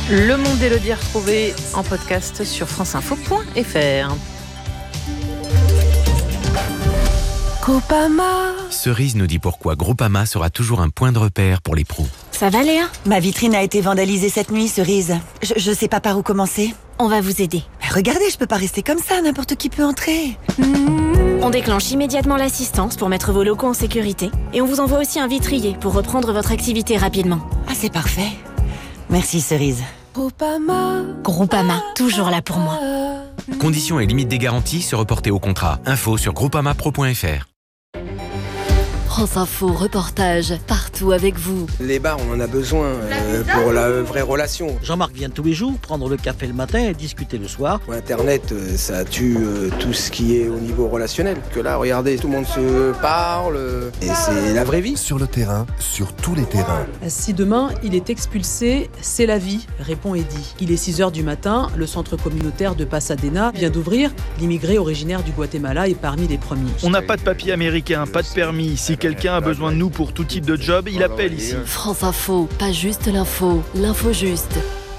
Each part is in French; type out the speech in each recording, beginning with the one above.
Le monde d'Élodie retrouvé en podcast sur franceinfo.fr. Groupama. Cerise nous dit pourquoi Groupama sera toujours un point de repère pour les pros. Ça va, Léa? Ma vitrine a été vandalisée cette nuit, Cerise. Je sais pas par où commencer. On va vous aider. Mais regardez, je peux pas rester comme ça, n'importe qui peut entrer. On déclenche immédiatement l'assistance pour mettre vos locaux en sécurité. Et on vous envoie aussi un vitrier pour reprendre votre activité rapidement. Ah, c'est parfait. Merci, Cerise. Groupama, toujours là pour moi. Conditions et limites des garanties se reporter au contrat. Info sur groupamapro.fr. France Info, reportage, partout avec vous. Les bars, on en a besoin pour la vraie relation. Jean-Marc vient tous les jours prendre le café le matin et discuter le soir. Internet, ça tue tout ce qui est au niveau relationnel. Que là, regardez, tout le monde se parle et c'est la vraie vie. Sur le terrain, sur tous les terrains. Si demain il est expulsé, c'est la vie, répond Eddy. Il est 6h du matin, le centre communautaire de Pasadena vient d'ouvrir. L'immigré originaire du Guatemala est parmi les premiers. On n'a pas de papier américain, pas de permis. Si quelqu'un a besoin de nous pour tout type de job, il appelle ici. France Info, pas juste l'info juste.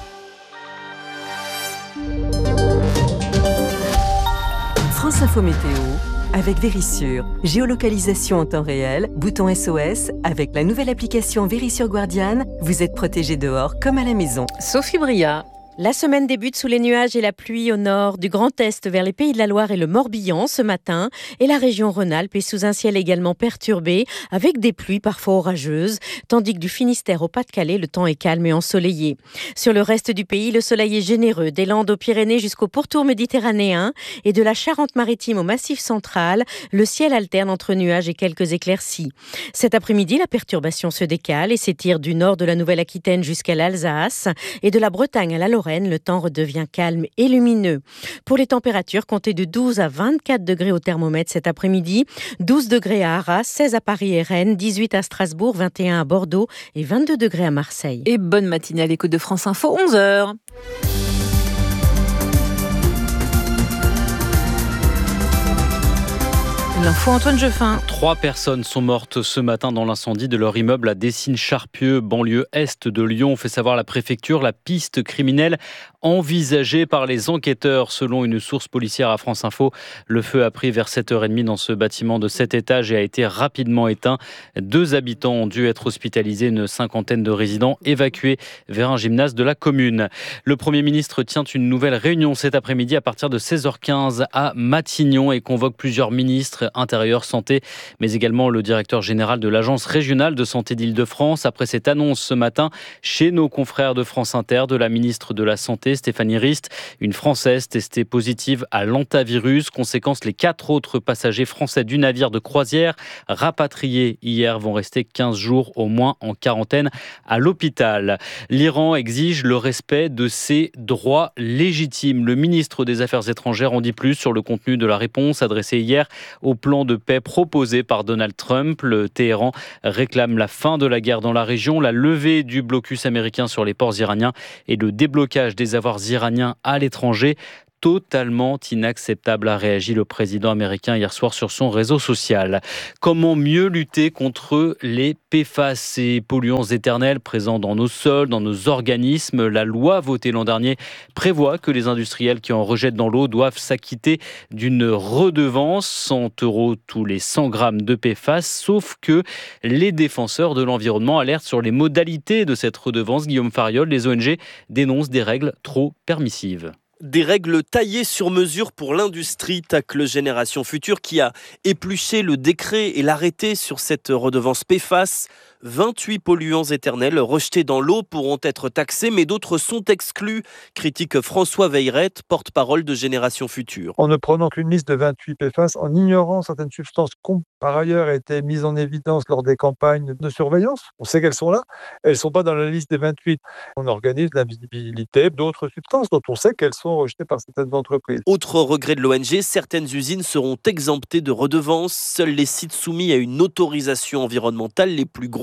France Info Météo avec Vérissure. Géolocalisation en temps réel, bouton SOS. Avec la nouvelle application Vérissure Guardian, vous êtes protégé dehors comme à la maison. Sophie Bria. La semaine débute sous les nuages et la pluie au nord, du Grand Est vers les Pays de la Loire et le Morbihan ce matin. Et la région Rhône-Alpes est sous un ciel également perturbé, avec des pluies parfois orageuses, tandis que du Finistère au Pas-de-Calais, le temps est calme et ensoleillé. Sur le reste du pays, le soleil est généreux, des Landes aux Pyrénées jusqu'au pourtour méditerranéen, et de la Charente-Maritime au Massif central, le ciel alterne entre nuages et quelques éclaircies. Cet après-midi, la perturbation se décale et s'étire du nord de la Nouvelle-Aquitaine jusqu'à l'Alsace, et de la Bretagne à la Lorraine, le temps redevient calme et lumineux. Pour les températures, comptez de 12 à 24 degrés au thermomètre cet après-midi, 12 degrés à Arras, 16 à Paris et Rennes, 18 à Strasbourg, 21 à Bordeaux et 22 degrés à Marseille. Et bonne matinée à l'écoute de France Info, 11h. L'info Antoine Jeffin. 3 personnes sont mortes ce matin dans l'incendie de leur immeuble à Dessines-Charpieu, banlieue est de Lyon, fait savoir la préfecture. La piste criminelle envisagée par les enquêteurs, selon une source policière à France Info. Le feu a pris vers 7h30 dans ce bâtiment de 7 étages et a été rapidement éteint. 2 habitants ont dû être hospitalisés, une cinquantaine de résidents évacués vers un gymnase de la commune. Le Premier ministre tient une nouvelle réunion cet après-midi à partir de 16h15 à Matignon et convoque plusieurs ministres, intérieur, santé, mais également le directeur général de l'Agence régionale de santé d'Île-de-France. Après cette annonce ce matin, chez nos confrères de France Inter, de la ministre de la Santé, Stéphanie Rist, une Française testée positive à l'hantavirus. Conséquence, les 4 autres passagers français du navire de croisière rapatriés hier vont rester 15 jours au moins en quarantaine à l'hôpital. L'Iran exige le respect de ses droits légitimes. Le ministre des Affaires étrangères en dit plus sur le contenu de la réponse adressée hier au plan de paix proposé par Donald Trump. Le Téhéran réclame la fin de la guerre dans la région, la levée du blocus américain sur les ports iraniens et le déblocage des avoirs iraniens à l'étranger. Totalement inacceptable, a réagi le président américain hier soir sur son réseau social. Comment mieux lutter contre les PFAS, ces polluants éternels présents dans nos sols, dans nos organismes? La loi votée l'an dernier prévoit que les industriels qui en rejettent dans l'eau doivent s'acquitter d'une redevance, 100 € tous les 100 grammes de PFAS, sauf que les défenseurs de l'environnement alertent sur les modalités de cette redevance. Guillaume Fariol, les ONG dénoncent des règles trop permissives. Des règles taillées sur mesure pour l'industrie, tacle Génération Future qui a épluché le décret et l'arrêté sur cette redevance PFAS. 28 polluants éternels rejetés dans l'eau pourront être taxés, mais d'autres sont exclus, critique François Veillerette, porte-parole de Génération Future. En ne prenant qu'une liste de 28 PFAS, en ignorant certaines substances qui ont par ailleurs été mises en évidence lors des campagnes de surveillance, on sait qu'elles sont là, elles ne sont pas dans la liste des 28. On organise l'invisibilité d'autres substances dont on sait qu'elles sont rejetées par certaines entreprises. Autre regret de l'ONG, certaines usines seront exemptées de redevances. Seuls les sites soumis à une autorisation environnementale, les plus gros,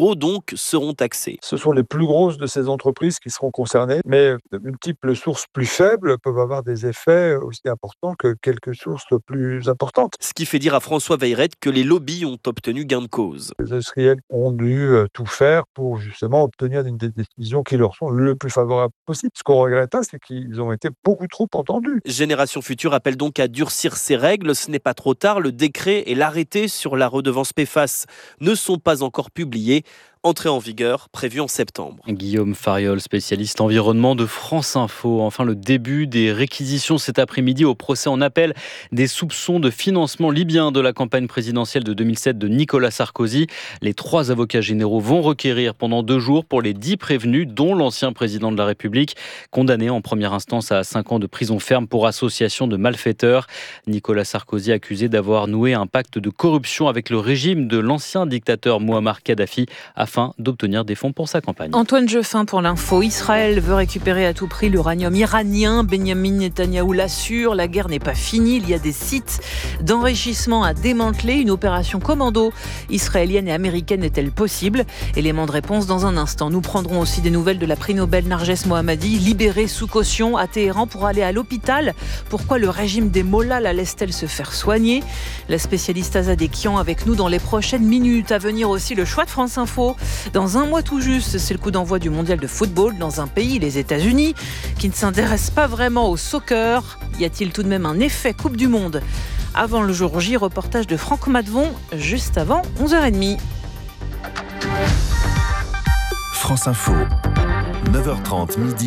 gros donc seront taxés. Ce sont les plus grosses de ces entreprises qui seront concernées, mais de multiples sources plus faibles peuvent avoir des effets aussi importants que quelques sources plus importantes. Ce qui fait dire à François Weyreth que les lobbies ont obtenu gain de cause. Les industriels ont dû tout faire pour justement obtenir des décisions qui leur sont le plus favorables possible. Ce qu'on regrette, c'est qu'ils ont été beaucoup trop entendus. Génération Future appelle donc à durcir ces règles. Ce n'est pas trop tard. Le décret et l'arrêté sur la redevance PFAS ne sont pas encore publiés. Entrée en vigueur prévue en septembre. Guillaume Fariol, spécialiste environnement de France Info. Enfin, le début des réquisitions cet après-midi au procès en appel des soupçons de financement libyen de la campagne présidentielle de 2007 de Nicolas Sarkozy. Les 3 avocats généraux vont requérir pendant 2 jours pour les 10 prévenus, dont l'ancien président de la République, condamné en première instance à 5 ans de prison ferme pour association de malfaiteurs. Nicolas Sarkozy accusé d'avoir noué un pacte de corruption avec le régime de l'ancien dictateur Mouammar Kadhafi afin d'obtenir des fonds pour sa campagne. Antoine Jeffin pour l'info. Israël veut récupérer à tout prix l'uranium iranien. Benjamin Netanyahou l'assure, la guerre n'est pas finie. Il y a des sites d'enrichissement à démanteler. Une opération commando israélienne et américaine est-elle possible ? Élément de réponse dans un instant. Nous prendrons aussi des nouvelles de la prix Nobel Narges Mohammadi, libérée sous caution à Téhéran pour aller à l'hôpital. Pourquoi le régime des mollahs la laisse-t-elle se faire soigner ? La spécialiste Azadekian avec nous dans les prochaines minutes. À venir aussi le choix de France Info. Dans un mois tout juste, c'est le coup d'envoi du mondial de football dans un pays, les États-Unis, qui ne s'intéresse pas vraiment au soccer. Y a-t-il tout de même un effet Coupe du Monde ? Avant le jour J, reportage de Franck Matvon, juste avant 11h30. France Info, 9h30 midi,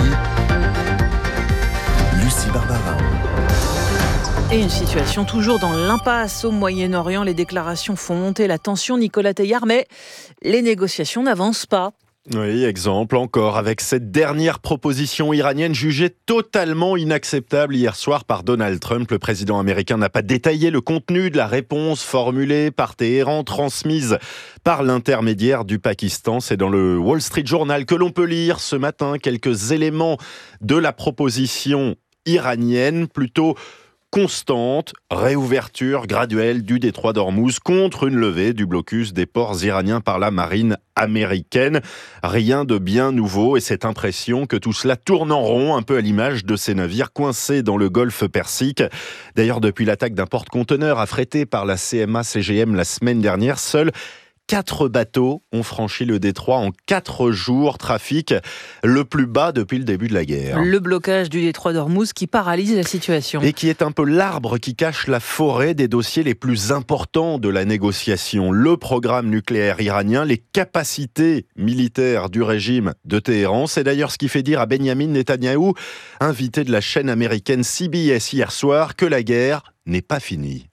Lucie Barbara. Et une situation toujours dans l'impasse au Moyen-Orient. Les déclarations font monter la tension, Nicolas Teilhard, mais les négociations n'avancent pas. Oui, exemple encore avec cette dernière proposition iranienne jugée totalement inacceptable hier soir par Donald Trump. Le président américain n'a pas détaillé le contenu de la réponse formulée par Téhéran, transmise par l'intermédiaire du Pakistan. C'est dans le Wall Street Journal que l'on peut lire ce matin quelques éléments de la proposition iranienne, plutôt constante, réouverture graduelle du détroit d'Ormuz contre une levée du blocus des ports iraniens par la marine américaine. Rien de bien nouveau et cette impression que tout cela tourne en rond, un peu à l'image de ces navires coincés dans le golfe Persique. D'ailleurs, depuis l'attaque d'un porte-conteneurs affrété par la CMA-CGM la semaine dernière, seuls 4 bateaux ont franchi le détroit en 4 jours, trafic le plus bas depuis le début de la guerre. Le blocage du détroit d'Ormuz qui paralyse la situation. Et qui est un peu l'arbre qui cache la forêt des dossiers les plus importants de la négociation. Le programme nucléaire iranien, les capacités militaires du régime de Téhéran. C'est d'ailleurs ce qui fait dire à Benjamin Netanyahou, invité de la chaîne américaine CBS hier soir, que la guerre n'est pas finie.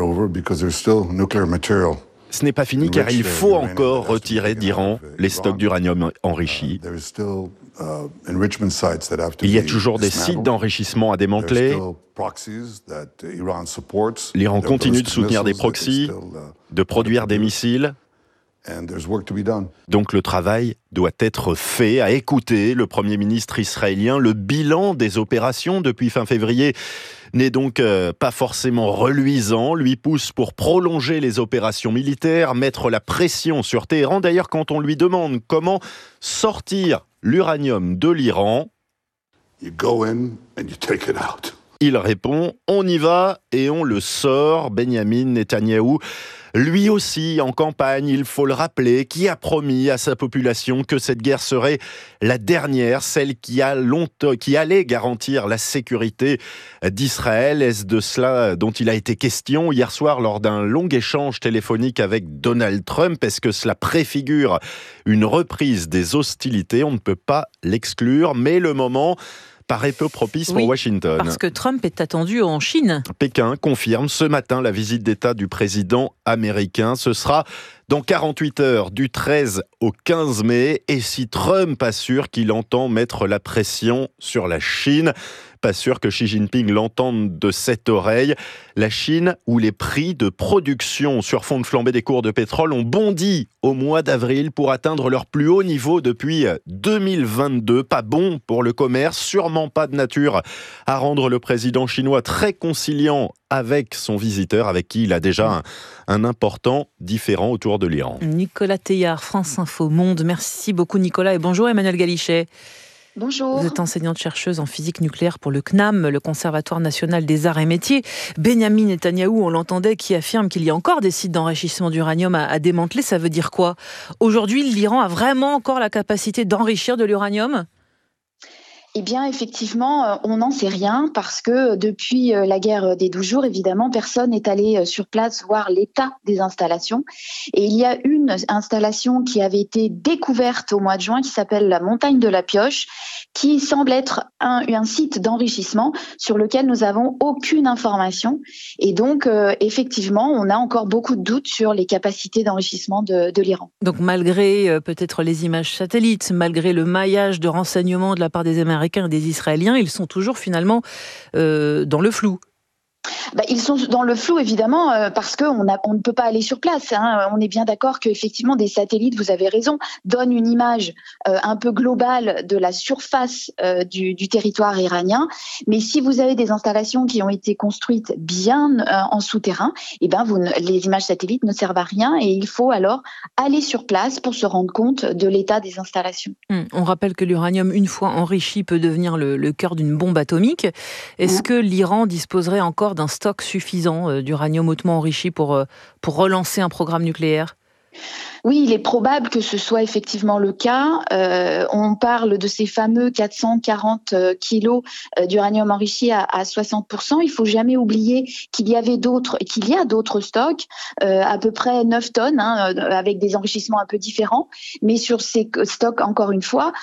Ce n'est pas fini car il faut encore retirer d'Iran les stocks d'uranium enrichi. Il y a toujours des sites d'enrichissement à démanteler. L'Iran continue de soutenir des proxys, de produire des missiles. Donc le travail doit être fait. À écouter le Premier ministre israélien, le bilan des opérations depuis fin février n'est donc pas forcément reluisant. Lui pousse pour prolonger les opérations militaires, mettre la pression sur Téhéran. D'ailleurs, quand on lui demande comment sortir l'uranium de l'Iran, il répond « On y va et on le sort ». Benjamin Netanyahou, lui aussi en campagne, il faut le rappeler, qui a promis à sa population que cette guerre serait la dernière, celle qui allait garantir la sécurité d'Israël. Est-ce de cela dont il a été question hier soir lors d'un long échange téléphonique avec Donald Trump? Est-ce que cela préfigure une reprise des hostilités? On ne peut pas l'exclure, mais le moment paraît peu propice pour Washington. Parce que Trump est attendu en Chine. Pékin confirme ce matin la visite d'État du président américain. Ce sera dans 48 heures, du 13 au 15 mai. Et si Trump assure qu'il entend mettre la pression sur la Chine, pas sûr que Xi Jinping l'entende de cette oreille. La Chine, où les prix de production sur fond de flambée des cours de pétrole ont bondi au mois d'avril pour atteindre leur plus haut niveau depuis 2022. Pas bon pour le commerce, sûrement pas de nature à rendre le président chinois très conciliant avec son visiteur, avec qui il a déjà un important différend autour de l'Iran. Nicolas Teilhard, France Info Monde. Merci beaucoup Nicolas et bonjour Emmanuel Galichet. Bonjour. Vous êtes enseignante-chercheuse en physique nucléaire pour le CNAM, le Conservatoire national des arts et métiers. Benyamin Netanyahou, on l'entendait, qui affirme qu'il y a encore des sites d'enrichissement d'uranium à démanteler. Ça veut dire quoi ? Aujourd'hui, l'Iran a vraiment encore la capacité d'enrichir de l'uranium ? Eh bien, effectivement, on n'en sait rien parce que depuis la guerre des 12 jours, évidemment, personne n'est allé sur place voir l'état des installations. Et il y a une installation qui avait été découverte au mois de juin qui s'appelle la Montagne de la Pioche, qui semble être un site d'enrichissement sur lequel nous n'avons aucune information. Et donc, effectivement, on a encore beaucoup de doutes sur les capacités d'enrichissement de l'Iran. Donc, malgré peut-être les images satellites, malgré le maillage de renseignements de la part des Américains et des Israéliens, ils sont toujours finalement dans le flou. Ils sont dans le flou, évidemment, parce qu'on ne peut pas aller sur place. On est bien d'accord qu'effectivement, des satellites, vous avez raison, donnent une image un peu globale de la surface du territoire iranien. Mais si vous avez des installations qui ont été construites bien en souterrain, les images satellites ne servent à rien et il faut alors aller sur place pour se rendre compte de l'état des installations. On rappelle que l'uranium, une fois enrichi, peut devenir le cœur d'une bombe atomique. Est-ce que l'Iran disposerait encore d'un stock suffisant d'uranium hautement enrichi pour relancer un programme nucléaire ? Oui, il est probable que ce soit effectivement le cas. On parle de ces fameux 440 kilos d'uranium enrichi à 60%. Il faut jamais oublier qu'il y a d'autres stocks, à peu près 9 tonnes, avec des enrichissements un peu différents. Mais sur ces stocks, encore une fois,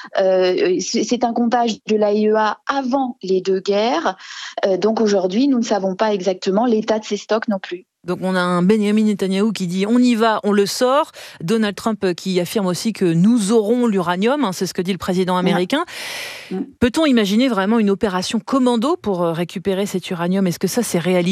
c'est un comptage de l'AIEA avant les deux guerres. Donc aujourd'hui, nous ne savons pas exactement l'état de ces stocks non plus. Donc on a un Benyamin Netanyahou qui dit on y va, on le sort. Donald Trump qui affirme aussi que nous aurons l'uranium, c'est ce que dit le président américain. Peut-on imaginer vraiment une opération commando pour récupérer cet uranium ? Est-ce que ça c'est réaliste ?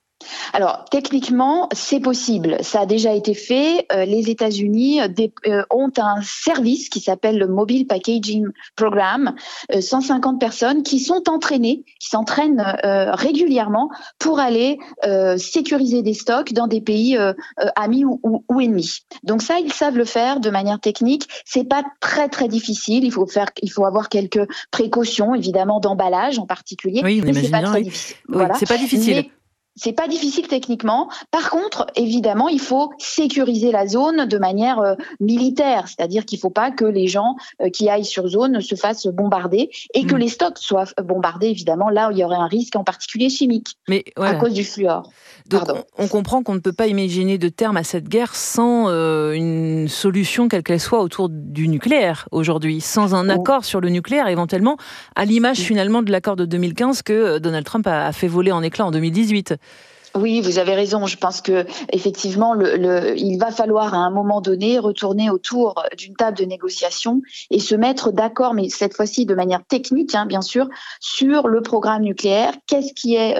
Alors, techniquement, c'est possible. Ça a déjà été fait. Les États-Unis ont un service qui s'appelle le Mobile Packaging Program. 150 personnes qui sont entraînées, qui s'entraînent régulièrement pour aller sécuriser des stocks dans des pays amis ou ennemis. Donc ça, ils savent le faire de manière technique. C'est pas très très difficile. Il faut avoir quelques précautions, évidemment, d'emballage en particulier. Oui, mais c'est pas très difficile. Voilà. C'est pas difficile. C'est pas difficile techniquement. Par contre, évidemment, il faut sécuriser la zone de manière militaire, c'est-à-dire qu'il faut pas que les gens qui aillent sur zone se fassent bombarder et que les stocks soient bombardés. Évidemment, là où il y aurait un risque, en particulier chimique, à cause du fluor. Donc, on comprend qu'on ne peut pas imaginer de terme à cette guerre sans une solution, quelle qu'elle soit, autour du nucléaire aujourd'hui, sans un accord sur le nucléaire, éventuellement, à l'image finalement de l'accord de 2015 que Donald Trump a fait voler en éclats en 2018. Oui, vous avez raison. Je pense que effectivement, il va falloir à un moment donné retourner autour d'une table de négociation et se mettre d'accord, mais cette fois-ci de manière technique, bien sûr, sur le programme nucléaire. Qu'est-ce qui est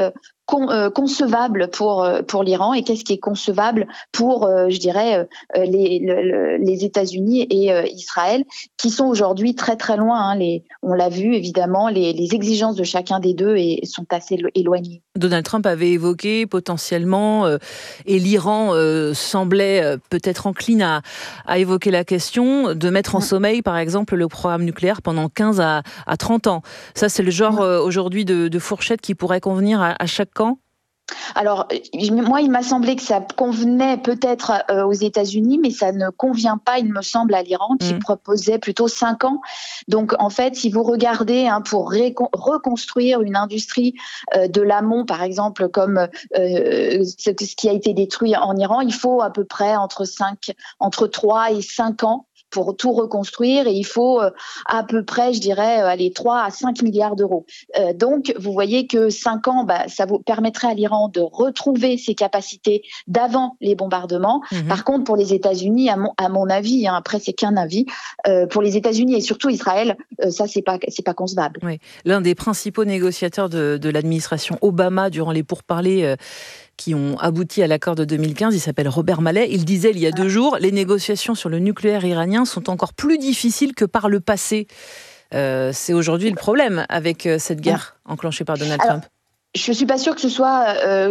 concevable pour l'Iran et qu'est-ce qui est concevable pour, les États-Unis et Israël, qui sont aujourd'hui très très loin. On l'a vu évidemment, les exigences de chacun des deux sont assez éloignées. Donald Trump avait évoqué potentiellement, et l'Iran semblait peut-être encline à évoquer la question de mettre en sommeil, par exemple, le programme nucléaire pendant 15 à 30 ans. Ça, c'est le genre aujourd'hui de fourchette qui pourrait convenir à chaque camp ? Alors, moi, il m'a semblé que ça convenait peut-être aux États-Unis, mais ça ne convient pas, il me semble, à l'Iran, qui proposait plutôt 5 ans. Donc, en fait, si vous regardez pour reconstruire une industrie de l'amont, par exemple, comme ce qui a été détruit en Iran, il faut à peu près entre 3 et 5 ans pour tout reconstruire et il faut à peu près, 3 à 5 milliards d'euros. Donc, vous voyez que 5 ans, ça vous permettrait à l'Iran de retrouver ses capacités d'avant les bombardements. Par contre, pour les États-Unis, à mon avis, après c'est qu'un avis, pour les États-Unis et surtout Israël, ça c'est pas concevable. Oui. L'un des principaux négociateurs de l'administration Obama durant les pourparlers qui ont abouti à l'accord de 2015, il s'appelle Robert Malley. Il disait il y a 2 jours, les négociations sur le nucléaire iranien sont encore plus difficiles que par le passé. C'est aujourd'hui le problème avec cette guerre enclenchée par Donald Trump. Je ne suis pas sûre que ce soit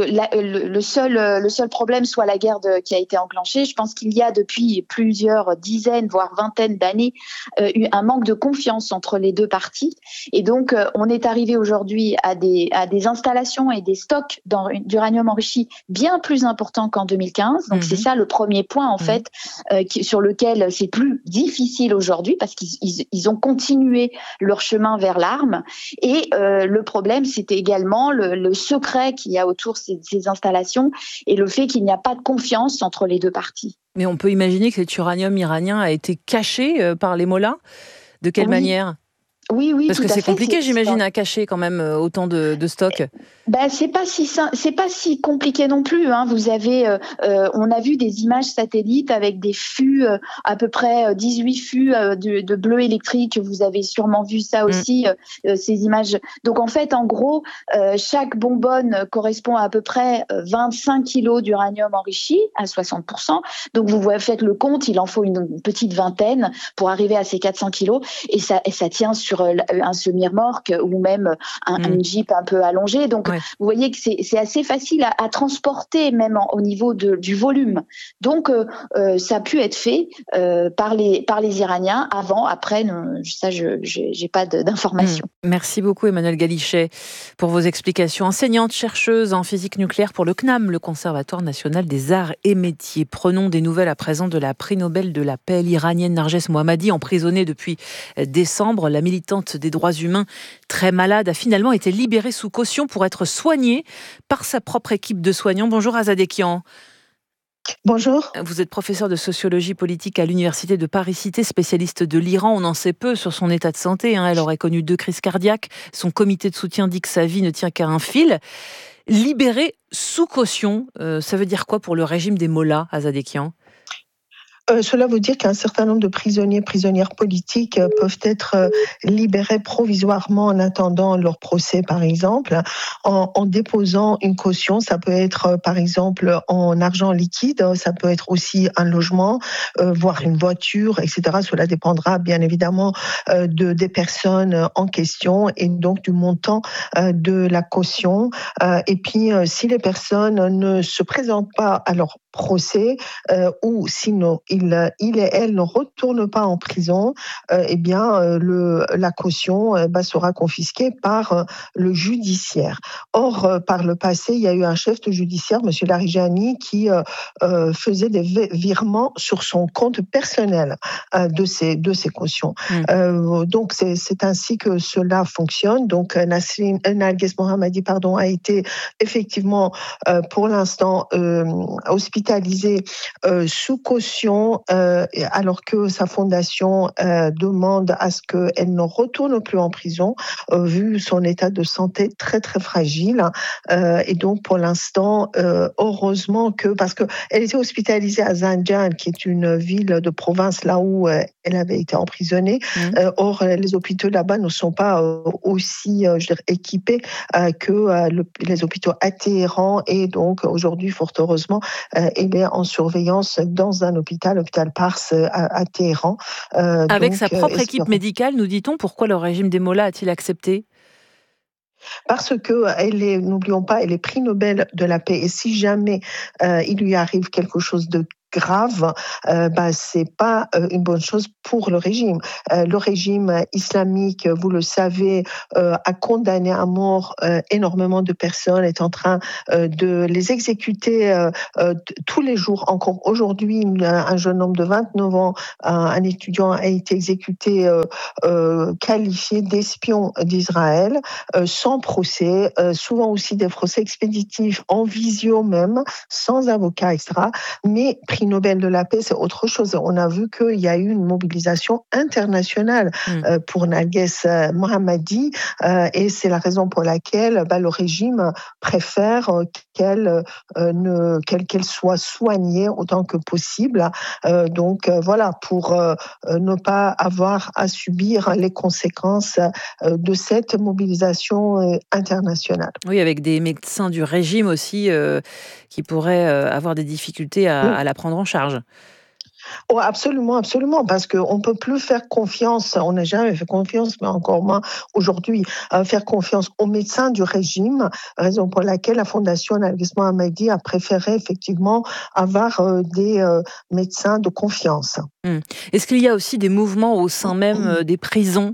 le seul problème soit la guerre qui a été enclenchée. Je pense qu'il y a depuis plusieurs dizaines, voire vingtaines d'années, eu un manque de confiance entre les deux parties. Et donc, on est arrivé aujourd'hui à des installations et des stocks d'uranium enrichi bien plus importants qu'en 2015. Donc, c'est ça le premier point, en fait, sur lequel c'est plus difficile aujourd'hui parce qu'ils ont continué leur chemin vers l'arme. Et le problème, c'était également le secret qu'il y a autour de ces installations et le fait qu'il n'y a pas de confiance entre les deux parties. Mais on peut imaginer que cet uranium iranien a été caché par les mollahs. De quelle manière ? Oui, parce que c'est compliqué, j'imagine, à cacher quand même autant de stocks. C'est pas si compliqué non plus. Hein. Vous avez, on a vu des images satellites avec des fûts, à peu près 18 fûts de bleu électrique. Vous avez sûrement vu ça aussi, ces images. Donc en fait, en gros, chaque bonbonne correspond à peu près 25 kilos d'uranium enrichi à 60%. Donc vous faites le compte, il en faut une petite vingtaine pour arriver à ces 400 kilos, et ça tient sur un semi-remorque ou même une Jeep un peu allongée. Donc, vous voyez que c'est assez facile à transporter, même au niveau du volume. Donc, ça a pu être fait par les Iraniens avant, après, ça, j'ai pas d'informations. Merci beaucoup, Emmanuelle Galichet, pour vos explications. Enseignante, chercheuse en physique nucléaire pour le CNAM, le Conservatoire national des arts et métiers. Prenons des nouvelles à présent de la prix Nobel de la paix, l'Iranienne Narges Mohammadi, emprisonnée depuis décembre. La militante des droits humains, très malade, a finalement été libérée sous caution pour être soignée par sa propre équipe de soignants. Bonjour Azadekian. Bonjour. Vous êtes professeur de sociologie politique à l'Université de Paris-Cité, spécialiste de l'Iran. On en sait peu sur son état de santé. Elle aurait connu 2 crises cardiaques. Son comité de soutien dit que sa vie ne tient qu'à un fil. Libérée sous caution, ça veut dire quoi pour le régime des mollahs, Azadekian ? Cela veut dire qu'un certain nombre de prisonnières politiques peuvent être libérés provisoirement en attendant leur procès, par exemple, en déposant une caution. Ça peut être, par exemple, en argent liquide, ça peut être aussi un logement, voire une voiture, etc. Cela dépendra bien évidemment des personnes en question et donc du montant de la caution. Et puis, si les personnes ne se présentent pas à leur procès ou sinon il et elle ne retournent pas en prison, la caution sera confisquée par le judiciaire. Or, par le passé, il y a eu un chef de judiciaire, M. Larijani, qui faisait des virements sur son compte personnel de ces cautions. Donc, c'est ainsi que cela fonctionne. Donc, Narges Mohammadi a été effectivement, pour l'instant, hospitalisée sous caution, alors que sa fondation demande à ce qu'elle ne retourne plus en prison, vu son état de santé très très fragile. Et donc pour l'instant, heureusement parce qu'elle était hospitalisée à Zanjan, qui est une ville de province là où elle avait été emprisonnée. Or, les hôpitaux là-bas ne sont pas aussi équipés que les hôpitaux à Téhéran. Et donc aujourd'hui, fort heureusement, elle est en surveillance dans un hôpital Pars à Téhéran. Avec sa propre équipe médicale, nous dit-on. Pourquoi le régime des mollahs a-t-il accepté ? Parce que n'oublions pas, elle est prix Nobel de la paix. Et si jamais il lui arrive quelque chose de grave, c'est pas une bonne chose pour le régime. Le régime islamique, vous le savez, a condamné à mort énormément de personnes, est en train de les exécuter tous les jours. Encore aujourd'hui, un jeune homme de 29 ans, un étudiant, a été exécuté, qualifié d'espion d'Israël, sans procès, souvent aussi des procès expéditifs en visio même, sans avocat, etc. Mais prix Nobel de la paix, c'est autre chose. On a vu qu'il y a eu une mobilisation internationale pour Narges Mohammadi, et c'est la raison pour laquelle le régime préfère qu'elle soit soignée autant que possible. Donc voilà, pour ne pas avoir à subir les conséquences de cette mobilisation internationale. Oui, avec des médecins du régime aussi qui pourraient avoir des difficultés à la prendre en charge. Oh, absolument, absolument, parce qu'on ne peut plus faire confiance, on n'a jamais fait confiance, mais encore moins aujourd'hui, faire confiance aux médecins du régime, raison pour laquelle la Fondation Narges Mohammadi a préféré effectivement avoir des médecins de confiance. Est-ce qu'il y a aussi des mouvements au sein même des prisons,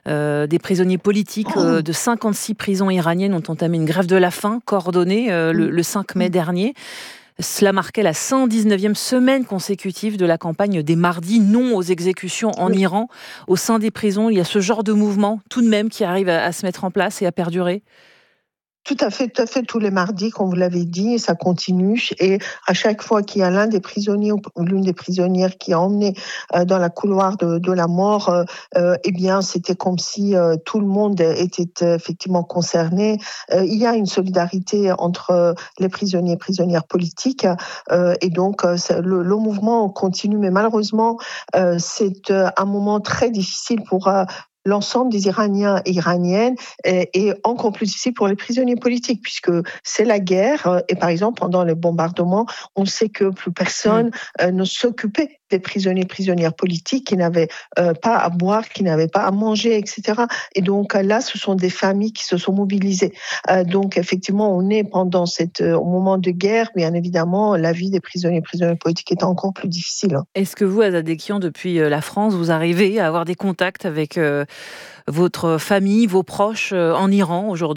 des prisonniers politiques de 56 prisons iraniennes ont entamé une grève de la faim coordonnée le 5 mai dernier. Cela marquait la 119e semaine consécutive de la campagne des mardis non aux exécutions en Iran. Au sein des prisons, il y a ce genre de mouvement tout de même qui arrive à se mettre en place et à perdurer. Tout à fait, tous les mardis, comme vous l'avez dit, ça continue. Et à chaque fois qu'il y a l'un des prisonniers ou l'une des prisonnières qui est emmené dans la couloir de la mort, eh bien, c'était comme si tout le monde était effectivement concerné. Il y a une solidarité entre les prisonniers et prisonnières politiques. Et donc, le mouvement continue. Mais malheureusement, c'est un moment très difficile pour l'ensemble des Iraniens et Iraniennes et encore plus difficile pour les prisonniers politiques puisque c'est la guerre et par exemple pendant les bombardements, on sait que plus personne ne s'occupait des prisonniers et prisonnières politiques qui n'avaient pas à boire, qui n'avaient pas à manger, etc. Et donc là, ce sont des familles qui se sont mobilisées. Donc effectivement, on est pendant au moment de guerre, bien évidemment, la vie des prisonniers et prisonnières politiques est encore plus difficile. Est-ce que vous, Azadekian, depuis la France, vous arrivez à avoir des contacts avec votre famille, vos proches en Iran aujourd'hui ?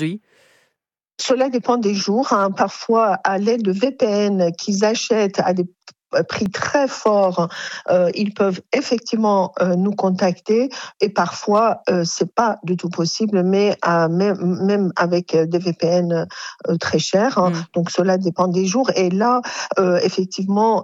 Cela dépend des jours. Parfois, à l'aide de VPN qu'ils achètent à des prix très forts, ils peuvent effectivement nous contacter et parfois c'est pas du tout possible, mais même avec des VPN très chers. Donc cela dépend des jours. Et là, effectivement,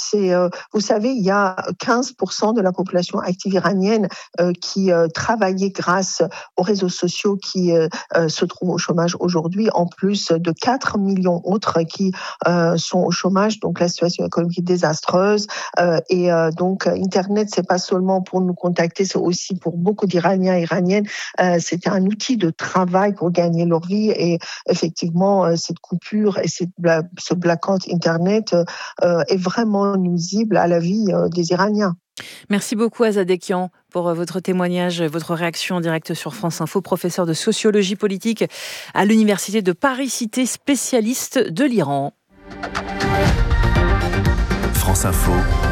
vous savez, il y a 15% de la population active iranienne qui travaillait grâce aux réseaux sociaux qui se trouvent au chômage aujourd'hui, en plus de 4 millions autres qui sont au chômage. Donc la situation économique désastreuse et donc Internet, c'est pas seulement pour nous contacter, c'est aussi pour beaucoup d'Iraniens et Iraniennes, c'était un outil de travail pour gagner leur vie et effectivement cette coupure et ce blackout Internet est vraiment nuisible à la vie des Iraniens. Merci beaucoup Azadekian pour votre témoignage, votre réaction en direct sur France Info, professeur de sociologie politique à l'université de Paris-Cité, spécialiste de l'Iran. France Info,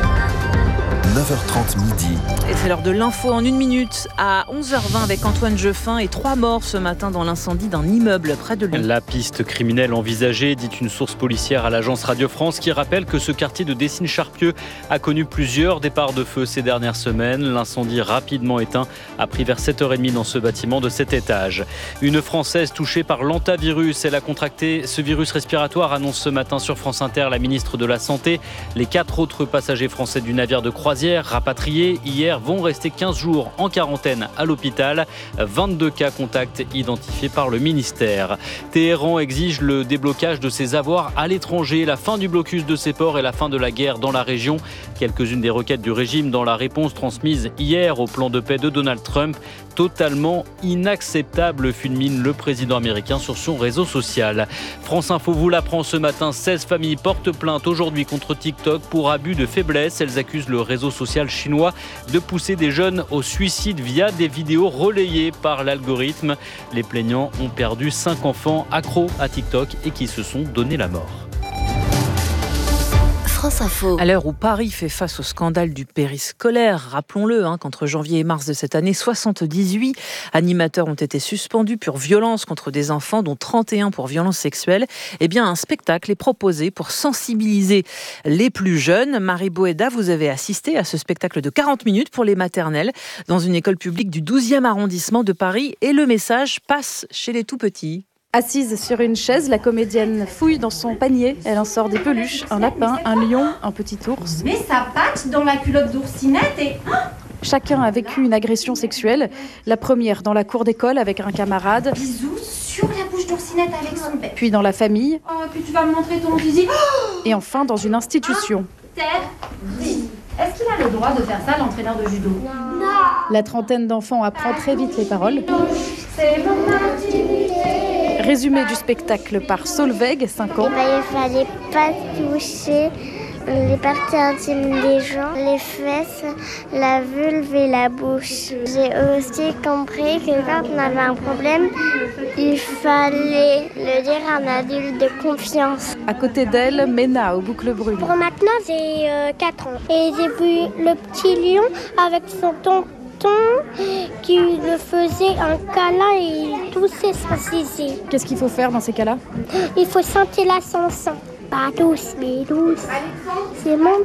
9h30 midi. Et c'est l'heure de l'info en 1 minute à 11h20 avec Antoine Jeffin et 3 morts ce matin dans l'incendie d'un immeuble près de Lyon. La piste criminelle envisagée, dit une source policière à l'agence Radio France qui rappelle que ce quartier de Décines-Charpieu a connu plusieurs départs de feu ces dernières semaines. L'incendie rapidement éteint a pris vers 7h30 dans ce bâtiment de 7 étages. Une Française touchée par l'hantavirus. Elle a contracté ce virus respiratoire, annonce ce matin sur France Inter la ministre de la Santé. Les 4 autres passagers français du navire de croisière rapatriés hier vont rester 15 jours en quarantaine à l'hôpital. 22 cas contacts identifiés par le ministère. Téhéran exige le déblocage de ses avoirs à l'étranger, la fin du blocus de ses ports et la fin de la guerre dans la région. Quelques-unes des requêtes du régime dans la réponse transmise hier au plan de paix de Donald Trump. Totalement inacceptable, fulmine le président américain sur son réseau social. France Info vous l'apprend ce matin, 16 familles portent plainte aujourd'hui contre TikTok pour abus de faiblesse. Elles accusent le réseau social chinois de pousser des jeunes au suicide via des vidéos relayées par l'algorithme. Les plaignants ont perdu 5 enfants accros à TikTok et qui se sont donné la mort. France Info. À l'heure où Paris fait face au scandale du périscolaire, rappelons-le, qu'entre janvier et mars de cette année, 78 animateurs ont été suspendus pour violence contre des enfants, dont 31 pour violences sexuelles. Eh bien, un spectacle est proposé pour sensibiliser les plus jeunes. Marie Boéda, vous avez assisté à ce spectacle de 40 minutes pour les maternelles dans une école publique du 12e arrondissement de Paris. Et le message passe chez les tout-petits. Assise sur une chaise, la comédienne fouille dans son panier. Elle en sort des peluches, un lapin, un lion, un petit ours. Mais sa patte dans la culotte d'oursinette et... Chacun a vécu une agression sexuelle. La première dans la cour d'école avec un camarade. Bisous sur la bouche d'oursinette avec son père. Puis dans la famille. Oh, puis tu vas me montrer ton zizi. Et enfin dans une institution. Est-ce qu'il a le droit de faire ça, l'entraîneur de judo ? Non. La trentaine d'enfants apprend très vite les paroles. C'est mon intimité. Résumé du spectacle par Solveig, 5 ans. Il fallait pas toucher les parties intimes des gens, les fesses, la vulve et la bouche. J'ai aussi compris que quand on avait un problème, il fallait le dire à un adulte de confiance. À côté d'elle, Mena aux boucles brunes. Pour maintenant, j'ai 4 ans. Et j'ai vu le petit lion avec son tonton qui le faisait un câlin et il toussait son zizi. Qu'est-ce qu'il faut faire dans ces cas-là ? Il faut sentir la chanson. Pas douce, mais douce. C'est mon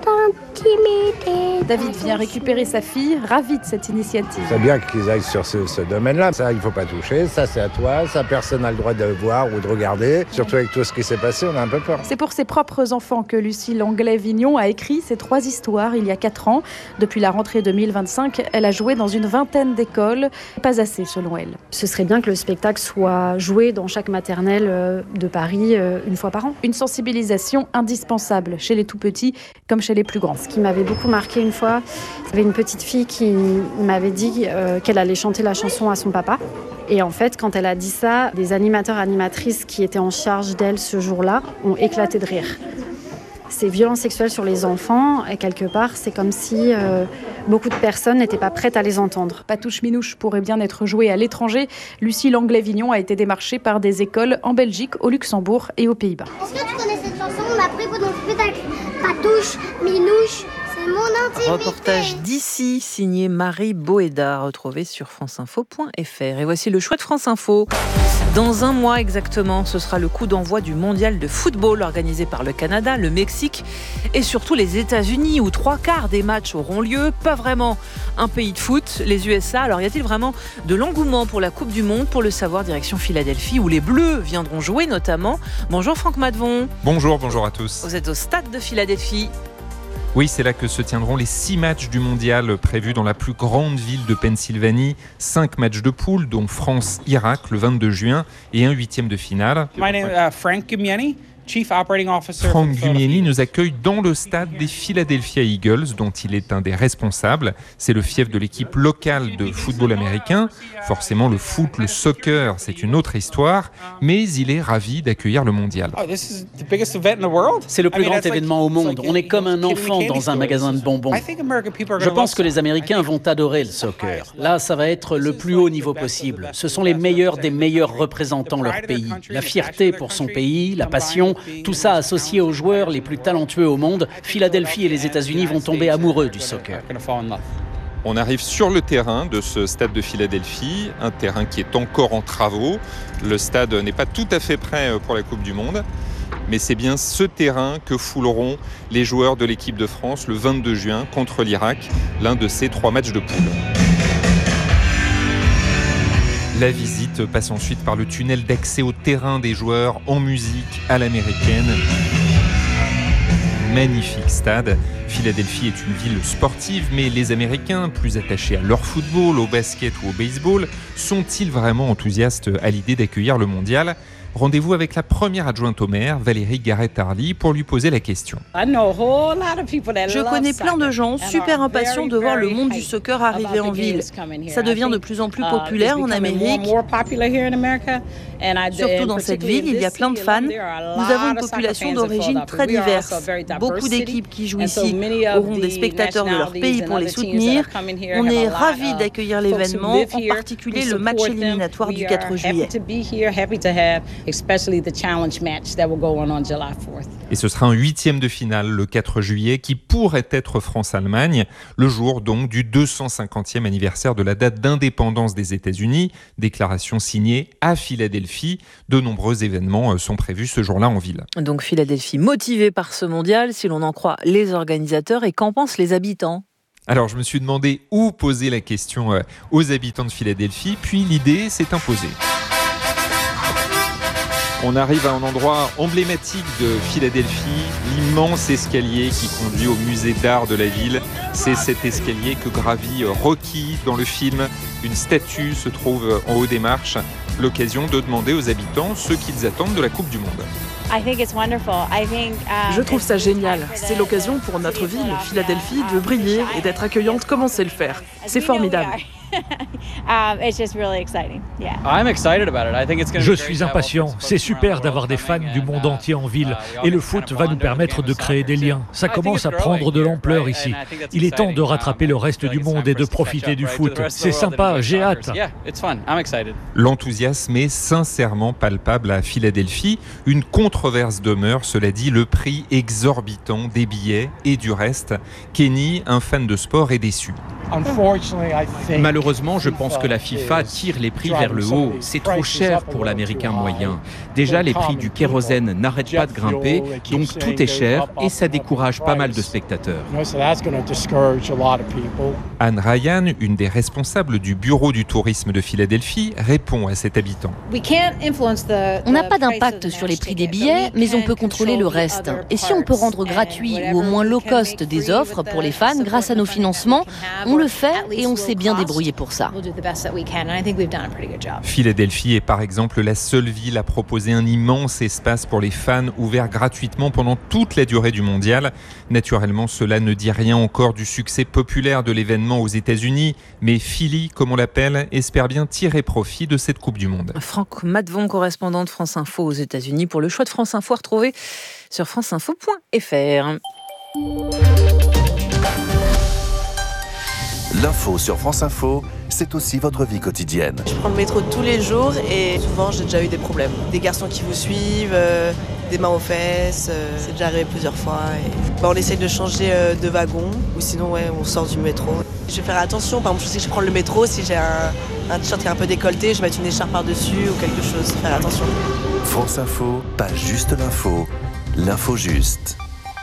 intimité. David vient récupérer sa fille, ravi de cette initiative. C'est bien qu'ils aillent sur ce domaine-là. Ça, il ne faut pas toucher. Ça, c'est à toi. Ça, personne n'a le droit de voir ou de regarder. Surtout avec tout ce qui s'est passé, on a un peu peur. C'est pour ses propres enfants que Lucie Langlais-Vignon a écrit ces 3 histoires il y a 4 ans. Depuis la rentrée 2025, elle a joué dans une vingtaine d'écoles. Pas assez, selon elle. Ce serait bien que le spectacle soit joué dans chaque maternelle de Paris une fois par an. Une sensibilisation indispensable chez les tout-petits comme chez les plus grands. Ce qui m'avait beaucoup marqué une fois, il y avait une petite fille qui m'avait dit qu'elle allait chanter la chanson à son papa. Et en fait, quand elle a dit ça, des animateurs et animatrices qui étaient en charge d'elle ce jour-là ont éclaté de rire. Ces violences sexuelles sur les enfants, et quelque part, c'est comme si beaucoup de personnes n'étaient pas prêtes à les entendre. Patouche Minouche pourrait bien être jouée à l'étranger. Lucie Langlais-Vignon a été démarchée par des écoles en Belgique, au Luxembourg et aux Pays-Bas. Est-ce que tu connais cette chanson ? On l'a appris pendant le spectacle. Patouche Minouche, c'est mon intimité. Reportage d'ici, signé Marie Boéda, retrouvé sur franceinfo.fr. Et voici le choix de France Info. Dans un mois exactement, ce sera le coup d'envoi du mondial de football organisé par le Canada, le Mexique et surtout les États-Unis, où 3/4 des matchs auront lieu. Pas vraiment un pays de foot, les USA. Alors y a-t-il vraiment de l'engouement pour la Coupe du Monde ? Pour le savoir, direction Philadelphie, où les Bleus viendront jouer notamment. Bonjour Franck Madvon. Bonjour à tous. Vous êtes au stade de Philadelphie. Oui, c'est là que se tiendront les 6 matchs du mondial prévus dans la plus grande ville de Pennsylvanie. 5 matchs de poule, dont France-Irak le 22 juin et un 8e de finale. My name is Frank Gumieni. Chief Operating Officer. Frank Gumieni nous accueille dans le stade des Philadelphia Eagles, dont il est un des responsables. C'est le fief de l'équipe locale de football américain. Forcément, le foot, le soccer, c'est une autre histoire, mais il est ravi d'accueillir le mondial. C'est le plus grand événement au monde. On est comme un enfant dans un magasin de bonbons. Je pense que les Américains vont adorer le soccer. Là, ça va être le plus haut niveau possible. Ce sont les meilleurs des meilleurs représentants leur pays. La fierté pour son pays, la passion, tout ça associé aux joueurs les plus talentueux au monde. Philadelphie et les États-Unis vont tomber amoureux du soccer. On arrive sur le terrain de ce stade de Philadelphie, un terrain qui est encore en travaux. Le stade n'est pas tout à fait prêt pour la Coupe du Monde, mais c'est bien ce terrain que fouleront les joueurs de l'équipe de France le 22 juin contre l'Irak, l'un de ces 3 matchs de poule. La visite passe ensuite par le tunnel d'accès au terrain des joueurs en musique à l'américaine. Magnifique stade. Philadelphie est une ville sportive, mais les Américains, plus attachés à leur football, au basket ou au baseball, sont-ils vraiment enthousiastes à l'idée d'accueillir le mondial ? Rendez-vous avec la première adjointe au maire, Valérie Garrett-Hardy, pour lui poser la question. Je connais plein de gens super impatients de voir le monde du soccer arriver en ville. Ça devient de plus en plus populaire en Amérique. Surtout dans cette ville, il y a plein de fans. Nous avons une population d'origine très diverse. Beaucoup d'équipes qui jouent ici auront des spectateurs de leur pays pour les soutenir. On est ravis d'accueillir l'événement, en particulier le match éliminatoire du 4 juillet. Et ce sera un 8e de finale le 4 juillet qui pourrait être France-Allemagne, le jour donc du 250e anniversaire de la date d'indépendance des États-Unis, déclaration signée à Philadelphie. De nombreux événements sont prévus ce jour-là en ville. Donc Philadelphie motivée par ce mondial, si l'on en croit les organisateurs, et qu'en pensent les habitants ? Alors je me suis demandé où poser la question aux habitants de Philadelphie, puis l'idée s'est imposée. On arrive à un endroit emblématique de Philadelphie, l'immense escalier qui conduit au musée d'art de la ville. C'est cet escalier que gravit Rocky dans le film. Une statue se trouve en haut des marches. L'occasion de demander aux habitants ce qu'ils attendent de la Coupe du Monde. Je trouve ça génial. C'est l'occasion pour notre ville, Philadelphie, de briller et d'être accueillante comme on sait le faire. C'est formidable. Je suis impatient. C'est super d'avoir des fans du monde entier en ville. Et le foot va nous permettre de créer des liens. Ça commence à prendre de l'ampleur ici. Il est temps de rattraper le reste du monde et de profiter du foot. C'est sympa, j'ai hâte. L'enthousiasme est sincèrement palpable à Philadelphie. Une controverse demeure, cela dit, le prix exorbitant des billets et du reste. Kenny, un fan de sport, est déçu. Malheureusement, je pense que la FIFA tire les prix vers le haut. C'est trop cher pour l'Américain moyen. Déjà, les prix du kérosène n'arrêtent pas de grimper, donc tout est cher et ça décourage pas mal de spectateurs. Anne Ryan, une des responsables du bureau du tourisme de Philadelphie, répond à cet habitant. On n'a pas d'impact sur les prix des billets, mais on peut contrôler le reste. Et si on peut rendre gratuit ou au moins low cost des offres pour les fans grâce à nos financements, on le fait et on s'est bien débrouillé pour ça. Philadelphie est par exemple la seule ville à proposer un immense espace pour les fans ouvert gratuitement pendant toute la durée du mondial. Naturellement, cela ne dit rien encore du succès populaire de l'événement aux États-Unis, mais Philly, comme on l'appelle, espère bien tirer profit de cette Coupe du Monde. Franck Matvon, correspondant de France Info aux États-Unis, pour le choix de France Info à retrouver sur franceinfo.fr. L'info sur France Info, c'est aussi votre vie quotidienne. Je prends le métro tous les jours et souvent j'ai déjà eu des problèmes. Des garçons qui vous suivent, des mains aux fesses, c'est déjà arrivé plusieurs fois. On essaye de changer de wagon ou sinon on sort du métro. Je vais faire attention, par exemple je sais que je prends le métro, si j'ai un t-shirt qui est un peu décolleté, je vais mettre une écharpe par-dessus ou quelque chose, faire attention. France Info, pas juste l'info, l'info juste.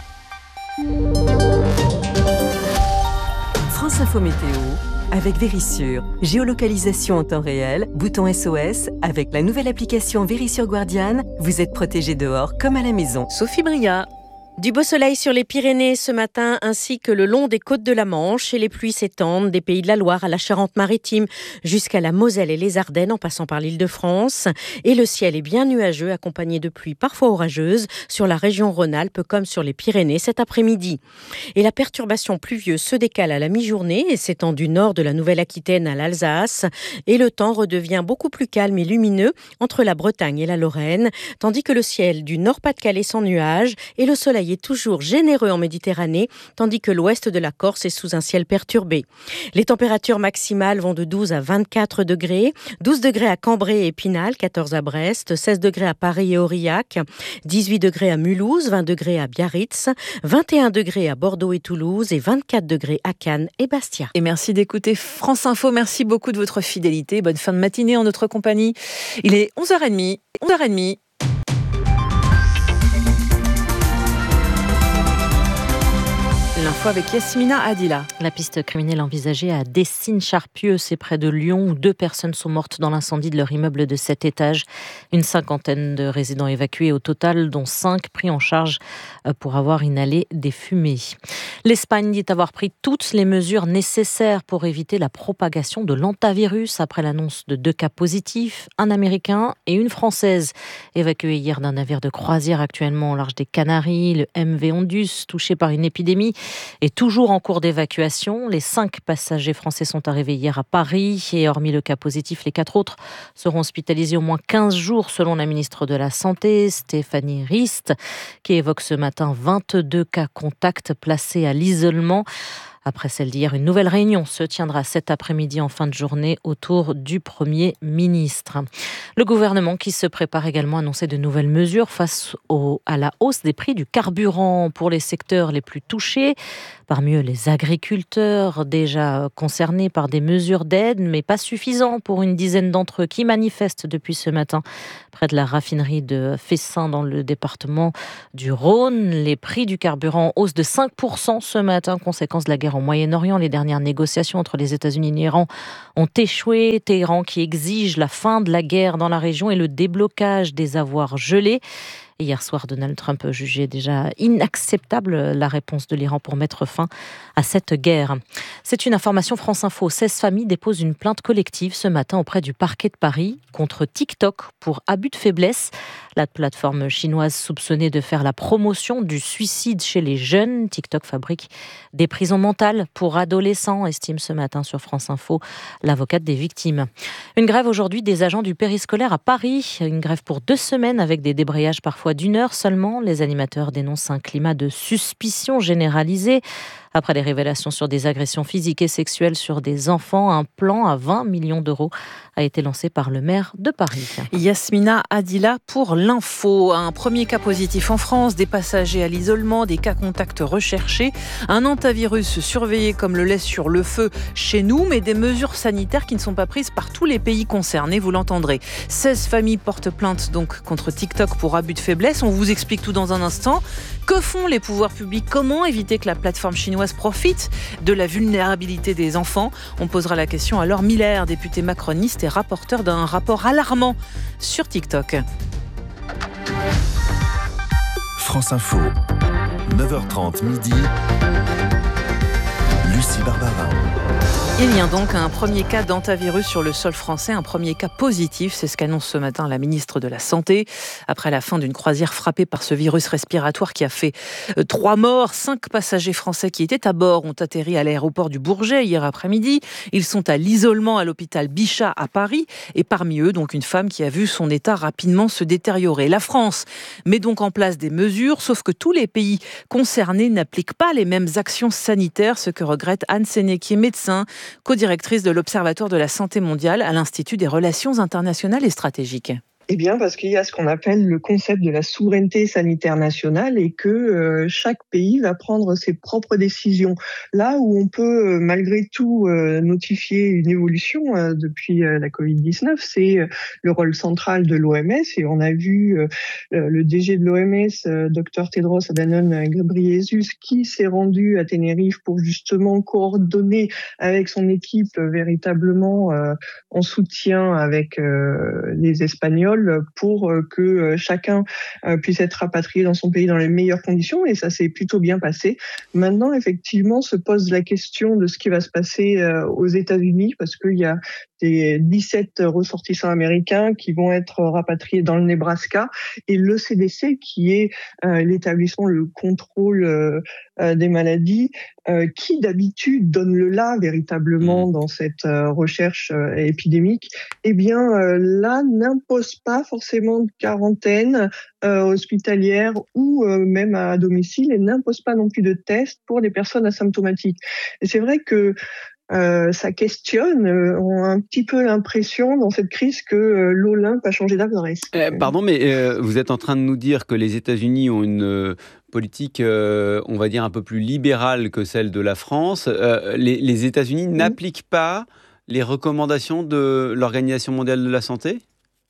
France Info Météo avec Vérissure. Géolocalisation en temps réel, bouton SOS. Avec la nouvelle application Vérissure Guardian, vous êtes protégé dehors comme à la maison. Sophie Bria. Du beau soleil sur les Pyrénées ce matin ainsi que le long des côtes de la Manche et les pluies s'étendent des Pays de la Loire à la Charente-Maritime jusqu'à la Moselle et les Ardennes en passant par l'Île-de-France. Et le ciel est bien nuageux accompagné de pluies parfois orageuses sur la région Rhône-Alpes comme sur les Pyrénées cet après-midi. Et la perturbation pluvieuse se décale à la mi-journée et s'étend du nord de la Nouvelle-Aquitaine à l'Alsace. Et le temps redevient beaucoup plus calme et lumineux entre la Bretagne et la Lorraine, tandis que le ciel du Nord-Pas-de-Calais sans nuages et le soleil est toujours généreux en Méditerranée, tandis que l'ouest de la Corse est sous un ciel perturbé. Les températures maximales vont de 12 à 24 degrés, 12 degrés à Cambrai et Épinal, 14 à Brest, 16 degrés à Paris et Aurillac, 18 degrés à Mulhouse, 20 degrés à Biarritz, 21 degrés à Bordeaux et Toulouse et 24 degrés à Cannes et Bastia. Et merci d'écouter France Info, merci beaucoup de votre fidélité. Bonne fin de matinée en notre compagnie. Il est 11h30. L'info avec Yasmina Adila. La piste criminelle envisagée à Dessines-Charpieu, c'est près de Lyon, où 2 personnes sont mortes dans l'incendie de leur immeuble de 7 étages. Une 50aine de résidents évacués au total, dont 5 pris en charge pour avoir inhalé des fumées. L'Espagne dit avoir pris toutes les mesures nécessaires pour éviter la propagation de l'hantavirus après l'annonce de 2 cas positifs, un Américain et une Française, évacués hier d'un navire de croisière actuellement au large des Canaries. Le MV Ondus, touché par une épidémie, est toujours en cours d'évacuation. Les 5 passagers français sont arrivés hier à Paris et hormis le cas positif, les 4 autres seront hospitalisés au moins 15 jours selon la ministre de la Santé, Stéphanie Rist, qui évoque ce matin 22 cas contacts placés à l'isolement. Après celle d'hier, une nouvelle réunion se tiendra cet après-midi en fin de journée autour du Premier ministre. Le gouvernement qui se prépare également à annoncer de nouvelles mesures face à la hausse des prix du carburant pour les secteurs les plus touchés. Parmi eux, les agriculteurs déjà concernés par des mesures d'aide, mais pas suffisants pour une dizaine d'entre eux qui manifestent depuis ce matin près de la raffinerie de Fessin dans le département du Rhône. Les prix du carburant en hausse de 5% ce matin, conséquence de la guerre au Moyen-Orient. Les dernières négociations entre les États-Unis et l'Iran ont échoué. Téhéran qui exige la fin de la guerre dans la région et le déblocage des avoirs gelés. Hier soir, Donald Trump jugeait déjà inacceptable la réponse de l'Iran pour mettre fin à cette guerre. C'est une information France Info. 16 familles déposent une plainte collective ce matin auprès du parquet de Paris contre TikTok pour abus de faiblesse. La plateforme chinoise soupçonnée de faire la promotion du suicide chez les jeunes. TikTok fabrique des prisons mentales pour adolescents, estime ce matin sur France Info l'avocate des victimes. Une grève aujourd'hui des agents du périscolaire à Paris. Une grève pour 2 semaines avec des débrayages parfois d'1 heure seulement. Les animateurs dénoncent un climat de suspicion généralisée. Après les révélations sur des agressions physiques et sexuelles sur des enfants, un plan à 20 millions d'euros a été lancé par le maire de Paris. Yasmina Adila pour l'info. Un premier cas positif en France, des passagers à l'isolement, des cas contacts recherchés, un hantavirus surveillé comme le lait sur le feu chez nous, mais des mesures sanitaires qui ne sont pas prises par tous les pays concernés, vous l'entendrez. 16 familles portent plainte donc contre TikTok pour abus de faiblesse. On vous explique tout dans un instant. Que font les pouvoirs publics ? Comment éviter que la plateforme chinoise profite de la vulnérabilité des enfants ? On posera la question à Laure Miller, députée macroniste et rapporteur d'un rapport alarmant sur TikTok. France Info, 9h30 midi. Lucie Barbara. Il y a donc un premier cas d'hantavirus sur le sol français, un premier cas positif, c'est ce qu'annonce ce matin la ministre de la Santé. Après la fin d'une croisière frappée par ce virus respiratoire qui a fait 3 morts, 5 passagers français qui étaient à bord ont atterri à l'aéroport du Bourget hier après-midi. Ils sont à l'isolement à l'hôpital Bichat à Paris et parmi eux donc une femme qui a vu son état rapidement se détériorer. La France met donc en place des mesures, sauf que tous les pays concernés n'appliquent pas les mêmes actions sanitaires, ce que regrette Anne Séné qui est médecin, co-directrice de l'Observatoire de la santé mondiale à l'Institut des relations internationales et stratégiques. Eh bien, parce qu'il y a ce qu'on appelle le concept de la souveraineté sanitaire nationale et que chaque pays va prendre ses propres décisions. Là où on peut malgré tout notifier une évolution depuis la Covid-19, c'est le rôle central de l'OMS. Et on a vu le DG de l'OMS, Dr Tedros Adhanom Ghebreyesus, qui s'est rendu à Tenerife pour justement coordonner avec son équipe véritablement en soutien avec les Espagnols pour que chacun puisse être rapatrié dans son pays dans les meilleures conditions et ça s'est plutôt bien passé. Maintenant, effectivement, se pose la question de ce qui va se passer aux États-Unis parce qu'il y a des 17 ressortissants américains qui vont être rapatriés dans le Nebraska et le CDC qui est l'établissement, le contrôle des maladies qui d'habitude donne le là véritablement dans cette recherche épidémique, eh bien là n'impose pas forcément de quarantaine hospitalière ou même à domicile et n'impose pas non plus de tests pour les personnes asymptomatiques. Et c'est vrai que ça questionne, on a un petit peu l'impression dans cette crise que l'Olympe a changé d'adresse. Pardon, mais vous êtes en train de nous dire que les États-Unis ont une politique, on va dire, un peu plus libérale que celle de la France. Les États-Unis n'appliquent pas les recommandations de l'Organisation mondiale de la santé ?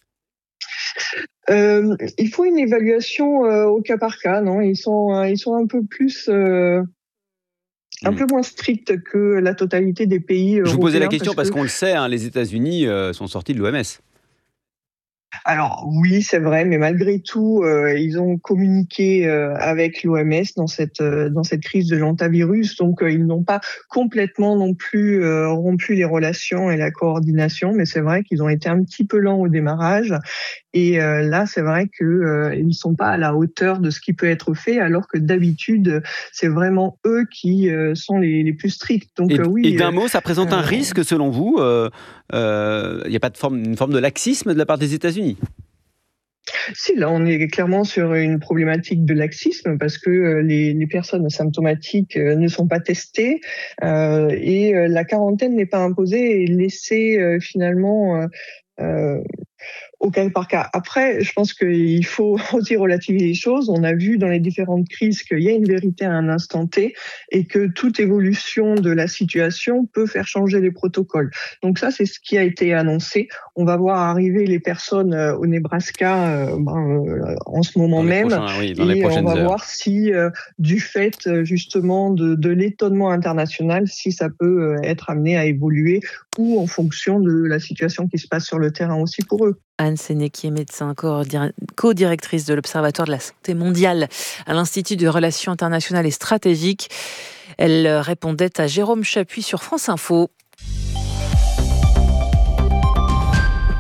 Il faut une évaluation au cas par cas, non ? Ils sont un peu plus... un peu moins strict que la totalité des pays européens. Je vous posais la question parce qu'on le sait, les États-Unis sont sortis de l'OMS. Alors oui, c'est vrai, mais malgré tout, ils ont communiqué avec l'OMS dans cette crise de l'hantavirus, donc ils n'ont pas complètement non plus rompu les relations et la coordination, mais c'est vrai qu'ils ont été un petit peu lents au démarrage. Et là, c'est vrai qu'ils ne sont pas à la hauteur de ce qui peut être fait, alors que d'habitude, c'est vraiment eux qui sont les plus stricts. Donc, et d'un mot, ça présente un risque selon vous ? Il n'y a pas une forme de laxisme de la part des États-Unis ? Si, là, on est clairement sur une problématique de laxisme parce que les personnes asymptomatiques ne sont pas testées et la quarantaine n'est pas imposée et laissée finalement... au cas par cas. Après, je pense qu'il faut aussi relativiser les choses. On a vu dans les différentes crises qu'il y a une vérité à un instant T et que toute évolution de la situation peut faire changer les protocoles. Donc ça, c'est ce qui a été annoncé. On va voir arriver les personnes au Nebraska en ce moment même. Et on va voir si, du fait justement de l'étonnement international, si ça peut être amené à évoluer ou en fonction de la situation qui se passe sur le terrain aussi pour eux. Anne Séné, qui est médecin, co-directrice de l'Observatoire de la santé mondiale à l'Institut de relations internationales et stratégiques. Elle répondait à Jérôme Chapuis sur France Info.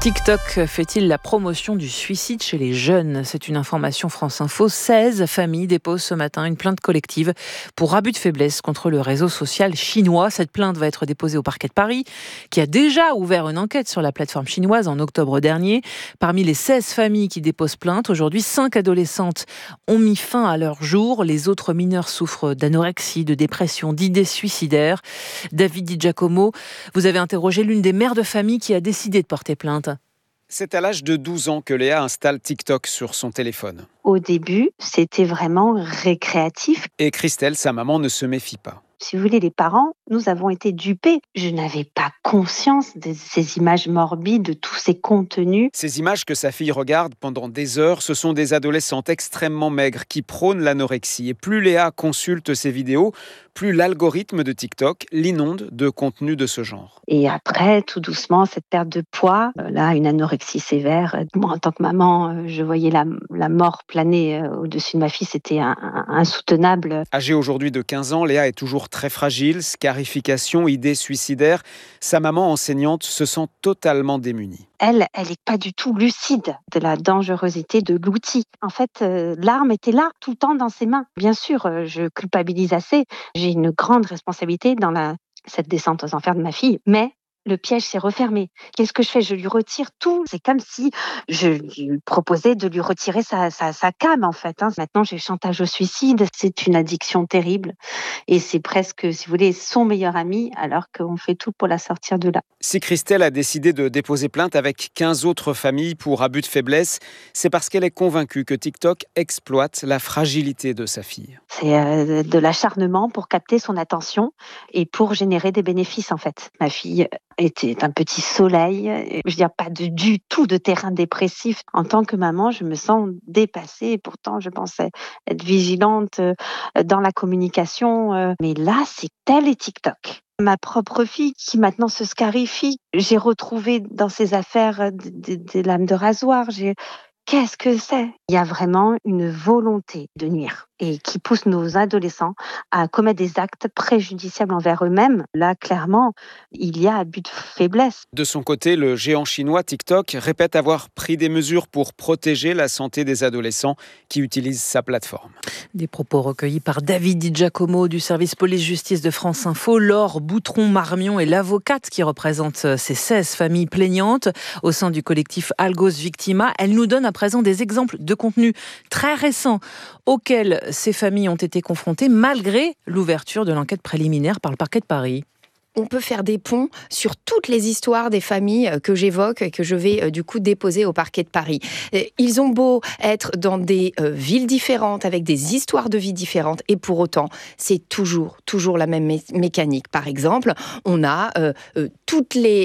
TikTok fait-il la promotion du suicide chez les jeunes ? C'est une information France Info. 16 familles déposent ce matin une plainte collective pour abus de faiblesse contre le réseau social chinois. Cette plainte va être déposée au parquet de Paris, qui a déjà ouvert une enquête sur la plateforme chinoise en octobre dernier. Parmi les 16 familles qui déposent plainte, aujourd'hui, 5 adolescentes ont mis fin à leur jour. Les autres mineurs souffrent d'anorexie, de dépression, d'idées suicidaires. David Di Giacomo, vous avez interrogé l'une des mères de famille qui a décidé de porter plainte. C'est à l'âge de 12 ans que Léa installe TikTok sur son téléphone. Au début, c'était vraiment récréatif. Et Christelle, sa maman, ne se méfie pas. Si vous voulez, les parents, nous avons été dupés. Je n'avais pas conscience de ces images morbides, de tous ces contenus. Ces images que sa fille regarde pendant des heures, ce sont des adolescentes extrêmement maigres qui prônent l'anorexie. Et plus Léa consulte ces vidéos, plus l'algorithme de TikTok l'inonde de contenu de ce genre. Et après, tout doucement, cette perte de poids, là, une anorexie sévère. Moi, en tant que maman, je voyais la mort planer au-dessus de ma fille. C'était insoutenable. Âgée aujourd'hui de 15 ans, Léa est toujours très fragile, scarification, idées suicidaires. Sa maman enseignante se sent totalement démunie. Elle n'est pas du tout lucide de la dangerosité de l'outil. En fait, l'arme était là, tout le temps dans ses mains. Bien sûr, je culpabilise assez. J'ai une grande responsabilité dans cette descente aux enfers de ma fille, mais le piège s'est refermé. Qu'est-ce que je fais ? Je lui retire tout. C'est comme si je lui proposais de lui retirer sa cam, en fait. Maintenant, j'ai chantage au suicide. C'est une addiction terrible. Et c'est presque, si vous voulez, son meilleur ami, alors qu'on fait tout pour la sortir de là. Si Christelle a décidé de déposer plainte avec 15 autres familles pour abus de faiblesse, c'est parce qu'elle est convaincue que TikTok exploite la fragilité de sa fille. C'est de l'acharnement pour capter son attention et pour générer des bénéfices, en fait. Ma fille était un petit soleil, je veux dire pas du tout de terrain dépressif. En tant que maman, je me sens dépassée et pourtant je pensais être vigilante dans la communication. Mais là, c'est tel et TikTok. Ma propre fille qui maintenant se scarifie, j'ai retrouvé dans ses affaires des lames de rasoir. Qu'est-ce que c'est ? Il y a vraiment une volonté de nuire et qui pousse nos adolescents à commettre des actes préjudiciables envers eux-mêmes. Là, clairement, il y a abus de faiblesse. De son côté, le géant chinois TikTok répète avoir pris des mesures pour protéger la santé des adolescents qui utilisent sa plateforme. Des propos recueillis par David Di Giacomo du service police-justice de France Info. Laure Boutron-Marmion est l'avocate qui représente ces 16 familles plaignantes au sein du collectif Algos Victima. Elle nous donne à présent des exemples de contenus très récents auxquels ces familles ont été confrontées malgré l'ouverture de l'enquête préliminaire par le parquet de Paris. On peut faire des ponts sur toutes les histoires des familles que j'évoque et que je vais du coup déposer au parquet de Paris. Ils ont beau être dans des villes différentes, avec des histoires de vie différentes, et pour autant, c'est toujours la même mécanique. Par exemple, on a tous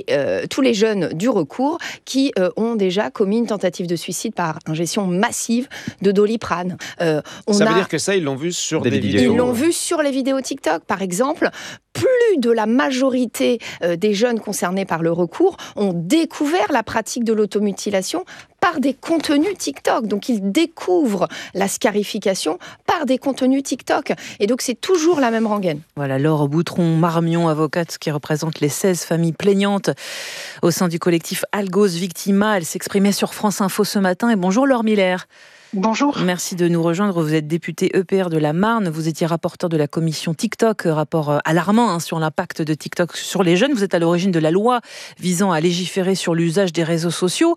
les jeunes du recours qui ont déjà commis une tentative de suicide par ingestion massive de Doliprane. Ça veut dire que ça, ils l'ont vu sur des vidéos. Ils l'ont vu sur les vidéos TikTok, par exemple. Plus de la majorité des jeunes concernés par le recours ont découvert la pratique de l'automutilation par des contenus TikTok. Donc, ils découvrent la scarification par des contenus TikTok. Et donc, c'est toujours la même rengaine. Voilà, Laure Boutron-Marmion, avocate qui représente les 16 familles plaignantes au sein du collectif Algos Victima. Elle s'exprimait sur France Info ce matin. Et bonjour Laure Miller. Bonjour. Merci de nous rejoindre. Vous êtes député EPR de la Marne. Vous étiez rapporteur de la commission TikTok, rapport alarmant sur l'impact de TikTok sur les jeunes. Vous êtes à l'origine de la loi visant à légiférer sur l'usage des réseaux sociaux.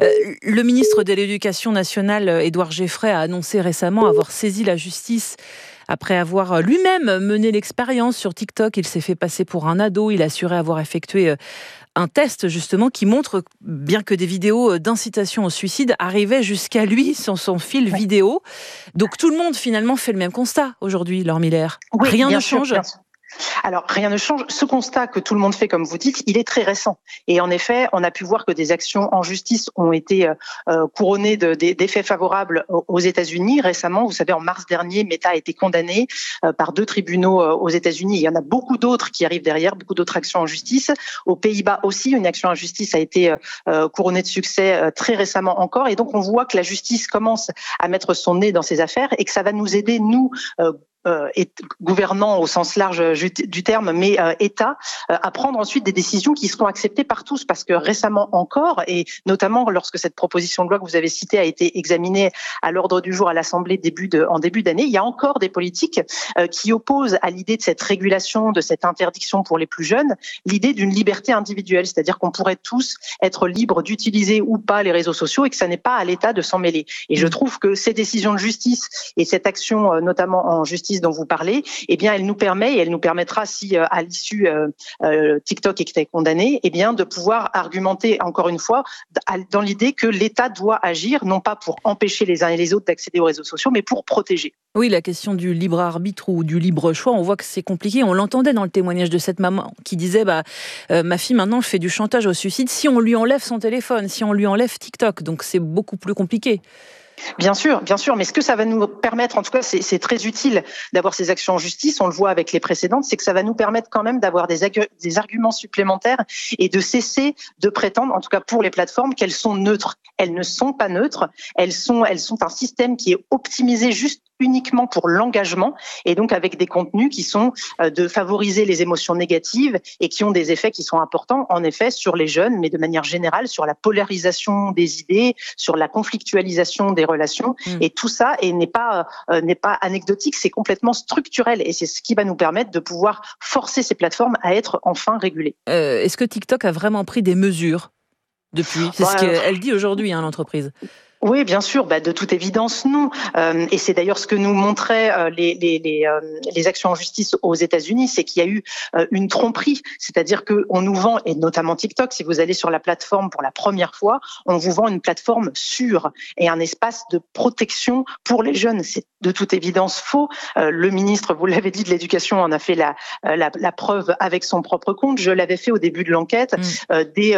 Le ministre de l'Éducation nationale, Édouard Geffray, a annoncé récemment avoir saisi la justice après avoir lui-même mené l'expérience sur TikTok. Il s'est fait passer pour un ado. Il assurait avoir effectué un test justement qui montre bien que des vidéos d'incitation au suicide arrivaient jusqu'à lui sur son fil vidéo. Donc tout le monde finalement fait le même constat aujourd'hui, Laure Miller. Oui, rien ne change. Alors, rien ne change. Ce constat que tout le monde fait, comme vous dites, il est très récent. Et en effet, on a pu voir que des actions en justice ont été couronnées d'effets favorables aux États-Unis. Récemment, vous savez, en mars dernier, Meta a été condamné par 2 tribunaux aux États-Unis. Il y en a beaucoup d'autres qui arrivent derrière, beaucoup d'autres actions en justice. Aux Pays-Bas aussi, une action en justice a été couronnée de succès très récemment encore. Et donc, on voit que la justice commence à mettre son nez dans ces affaires et que ça va nous aider, nous, gouvernants au sens large du terme, mais État, à prendre ensuite des décisions qui seront acceptées par tous, parce que récemment encore, et notamment lorsque cette proposition de loi que vous avez citée a été examinée à l'ordre du jour à l'Assemblée en début d'année, il y a encore des politiques qui opposent à l'idée de cette régulation, de cette interdiction pour les plus jeunes, l'idée d'une liberté individuelle, c'est-à-dire qu'on pourrait tous être libres d'utiliser ou pas les réseaux sociaux et que ça n'est pas à l'État de s'en mêler. Et je trouve que ces décisions de justice et cette action, notamment en justice dont vous parlez, eh bien, elle nous permet et elle nous permettra, si à l'issue TikTok est condamné, eh bien, de pouvoir argumenter encore une fois dans l'idée que l'État doit agir, non pas pour empêcher les uns et les autres d'accéder aux réseaux sociaux, mais pour protéger. Oui, la question du libre arbitre ou du libre choix, on voit que c'est compliqué. On l'entendait dans le témoignage de cette maman qui disait ma fille maintenant fait du chantage au suicide si on lui enlève son téléphone, si on lui enlève TikTok. Donc c'est beaucoup plus compliqué. Bien sûr, mais ce que ça va nous permettre, en tout cas c'est très utile d'avoir ces actions en justice, on le voit avec les précédentes, c'est que ça va nous permettre quand même d'avoir des arguments supplémentaires et de cesser de prétendre, en tout cas pour les plateformes, qu'elles sont neutres. Elles ne sont pas neutres, elles sont un système qui est optimisé juste uniquement pour l'engagement et donc avec des contenus qui sont de favoriser les émotions négatives et qui ont des effets qui sont importants en effet sur les jeunes, mais de manière générale sur la polarisation des idées, sur la conflictualisation des relations et tout ça n'est pas anecdotique, c'est complètement structurel et c'est ce qui va nous permettre de pouvoir forcer ces plateformes à être enfin régulées. Est-ce que TikTok a vraiment pris des mesures depuis ? C'est ce qu'elle dit aujourd'hui, l'entreprise. Oui, bien sûr, de toute évidence, non. Et c'est d'ailleurs ce que nous montraient les actions en justice aux États-Unis, c'est qu'il y a eu une tromperie, c'est-à-dire que on nous vend, et notamment TikTok, si vous allez sur la plateforme pour la première fois, on vous vend une plateforme sûre et un espace de protection pour les jeunes. C'est de toute évidence faux. Le ministre, vous l'avez dit, de l'Éducation en a fait la preuve avec son propre compte. Je l'avais fait au début de l'enquête. Des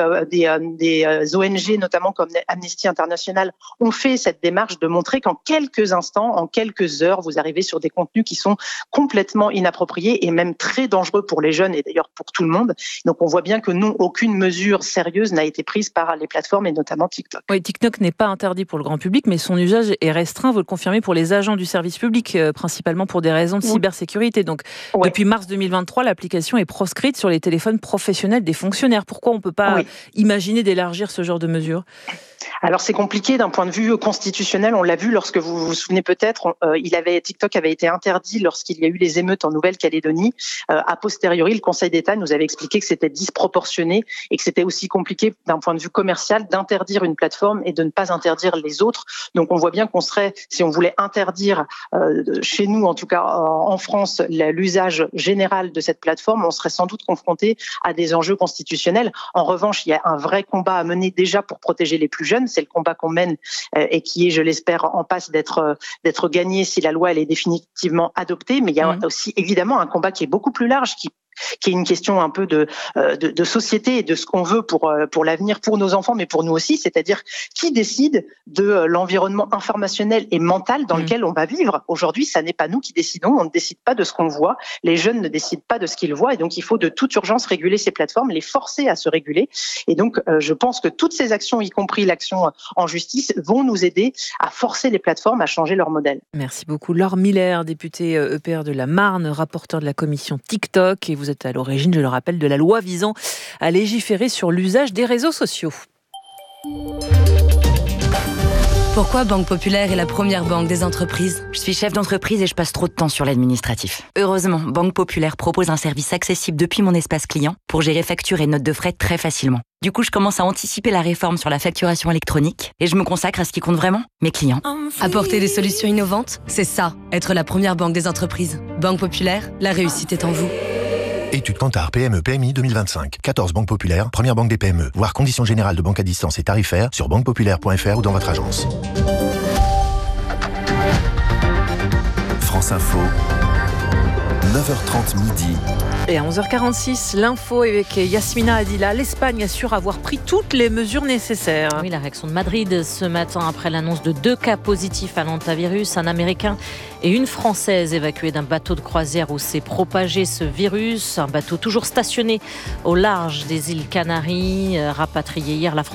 ONG, notamment comme Amnesty International, ont fait cette démarche de montrer qu'en quelques instants, en quelques heures, vous arrivez sur des contenus qui sont complètement inappropriés et même très dangereux pour les jeunes et d'ailleurs pour tout le monde. Donc on voit bien que non, aucune mesure sérieuse n'a été prise par les plateformes et notamment TikTok. Oui, TikTok n'est pas interdit pour le grand public, mais son usage est restreint, vous le confirmez, pour les agents du service public, principalement pour des raisons de cybersécurité. Donc depuis mars 2023, l'application est proscrite sur les téléphones professionnels des fonctionnaires. Pourquoi on ne peut pas imaginer d'élargir ce genre de mesures ? Alors c'est compliqué d'un point de vue constitutionnel, on l'a vu lorsque vous vous souvenez peut-être, TikTok avait été interdit lorsqu'il y a eu les émeutes en Nouvelle-Calédonie. A posteriori, le Conseil d'État nous avait expliqué que c'était disproportionné et que c'était aussi compliqué d'un point de vue commercial d'interdire une plateforme et de ne pas interdire les autres. Donc on voit bien qu'on serait, si on voulait interdire chez nous, en tout cas en France, l'usage général de cette plateforme, on serait sans doute confronté à des enjeux constitutionnels. En revanche, il y a un vrai combat à mener déjà pour protéger les plus jeunes. C'est le combat qu'on mène et qui est, je l'espère, en passe d'être gagné si la loi elle est définitivement adoptée. Mais il y a aussi évidemment un combat qui est beaucoup plus large, qui est une question un peu de société et de ce qu'on veut pour l'avenir, pour nos enfants, mais pour nous aussi, c'est-à-dire qui décide de l'environnement informationnel et mental dans lequel on va vivre. Aujourd'hui, ça n'est pas nous qui décidons, on ne décide pas de ce qu'on voit, les jeunes ne décident pas de ce qu'ils voient, et donc il faut de toute urgence réguler ces plateformes, les forcer à se réguler. Et donc, je pense que toutes ces actions, y compris l'action en justice, vont nous aider à forcer les plateformes à changer leur modèle. Merci beaucoup. Laure Miller, députée EPR de la Marne, rapporteure de la commission TikTok, et vous êtes à l'origine, je le rappelle, de la loi visant à légiférer sur l'usage des réseaux sociaux. Pourquoi Banque Populaire est la première banque des entreprises ? Je suis chef d'entreprise et je passe trop de temps sur l'administratif. Heureusement, Banque Populaire propose un service accessible depuis mon espace client pour gérer factures et notes de frais très facilement. Du coup, je commence à anticiper la réforme sur la facturation électronique et je me consacre à ce qui compte vraiment, mes clients. Apporter des solutions innovantes, c'est ça, être la première banque des entreprises. Banque Populaire, la réussite est en vous. Étude Kantar PME PMI 2025. 14 banques populaires, première banque des PME. Voir conditions générales de banque à distance et tarifaires sur banquepopulaire.fr ou dans votre agence. France Info, 9h30 midi. Et à 11h46, l'info avec Yasmina Adila. L'Espagne assure avoir pris toutes les mesures nécessaires. Oui, la réaction de Madrid ce matin après l'annonce de 2 cas positifs à l'hantavirus, un Américain et une Française évacués d'un bateau de croisière où s'est propagé ce virus. Un bateau toujours stationné au large des îles Canaries, rapatrié hier. La France